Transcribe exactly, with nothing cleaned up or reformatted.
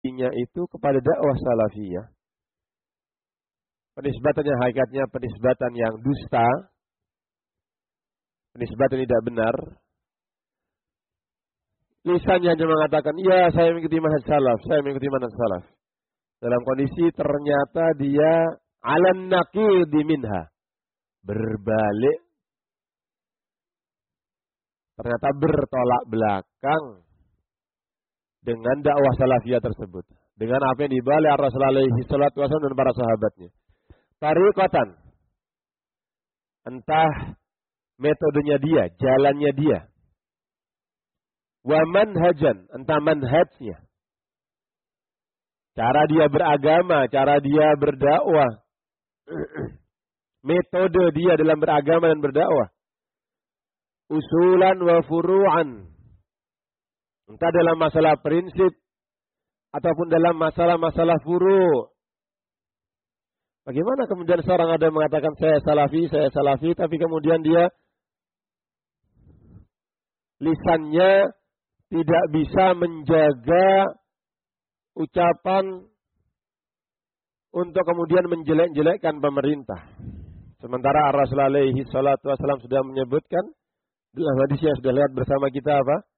penisbatannya itu kepada dakwah salafiyah. Penisbatannya hakikatnya penisbatan yang dusta, penisbatan tidak benar. Lisannya hanya mengatakan, iya saya mengikuti manhaj salaf, saya mengikuti manhaj salaf. Dalam kondisi ternyata dia alan naqidi minha, berbalik, ternyata bertolak belakang dengan dakwah salafiyah tersebut, dengan apa yang dibalik Rasulullah alaihi salatu wasallam dan para sahabatnya. Tariqatan, entah metodenya dia, jalannya dia. Wa manhajan, entah manhajnya. Cara dia beragama, cara dia berdakwah. Metode dia dalam beragama dan berdakwah. Usulan wa furu'an. Entah dalam masalah prinsip ataupun dalam masalah-masalah furu'. Bagaimana kemudian seorang ada mengatakan saya salafi, saya salafi, tapi kemudian dia lisannya tidak bisa menjaga ucapan untuk kemudian menjelek-jelekkan pemerintah. Sementara Rasulullah alaihi salatu wasallam sudah menyebutkan dalam hadis yang sudah lihat bersama kita apa?